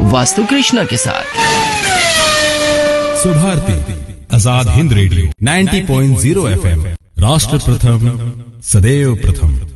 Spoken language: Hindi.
वास्तु कृष्णा के साथ। सुभारती आजाद हिंद रेडियो 90.0 FM, राष्ट्र प्रथम सदैव प्रथम।